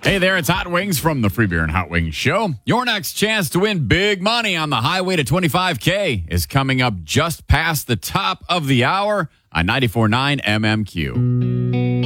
Hey there, it's Hot Wings from the Free Beer and Hot Wings Show. Your next chance to win big money on the highway to 25K is coming up just past the top of the hour on 94.9 MMQ.